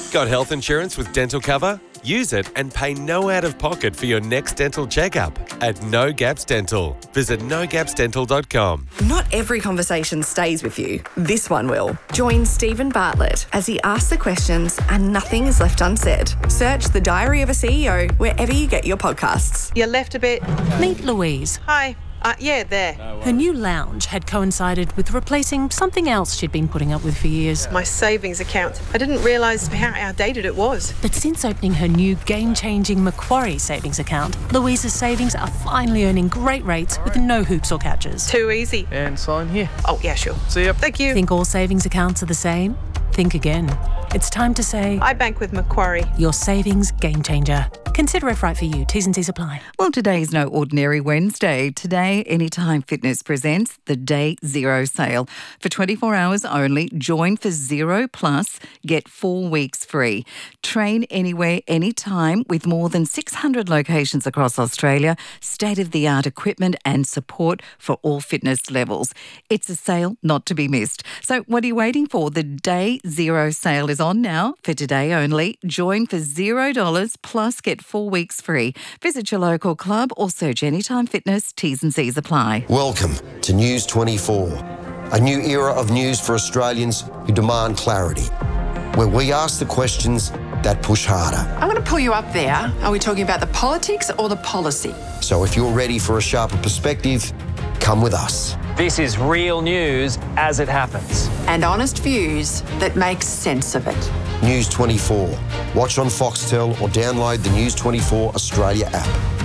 Got health insurance with dental cover? Use it and pay no out-of-pocket for your next dental checkup at No Gaps Dental. Visit nogapsdental.com. Not every conversation stays with you. This one will. Join Stephen Bartlett as he asks the questions and nothing is left unsaid. Search The Diary of a CEO wherever you get your podcasts. You left a bit. Meet Louise. Hi. Yeah, there. Her new lounge had coincided with replacing something else she'd been putting up with for years. My savings account. I didn't realise how outdated it was. But since opening her new game-changing Macquarie savings account, Louise's savings are finally earning great rates with no hoops or catches. Too easy. And sign here. Oh, yeah, sure. See ya. Thank you. Think all savings accounts are the same? Think again. It's time to say, I bank with Macquarie. your savings game changer. Consider if right for you. T's and C's apply. Well, today's no ordinary Wednesday. Today, Anytime Fitness presents the Day Zero sale. For 24 hours only, join for Zero Plus, get 4 weeks free. Train anywhere, anytime with more than 600 locations across Australia, state-of-the-art equipment and support for all fitness levels. It's a sale not to be missed. So what are you waiting for? The Day Zero sale is on now for today only. Join for $0 plus get 4 weeks free. Visit your local club or search Anytime Fitness. T's and C's apply. Welcome to News 24, a new era of news for Australians who demand clarity, where we ask the questions that push harder. I'm going to pull you up there. Are we talking about the politics or the policy? So if you're ready for a sharper perspective, come with us. This is real news as it happens. And honest views that make sense of it. News 24. Watch on Foxtel or download the News 24 Australia app.